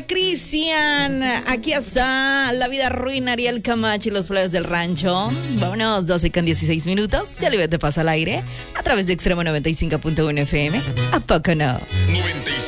para Cristian. Aquí está La Vida Ruin, Ariel Camacho y los Flores del Rancho. Vámonos, 12:16. Ya le te pasa al aire a través de Extremo 95.1 FM. ¿A poco no?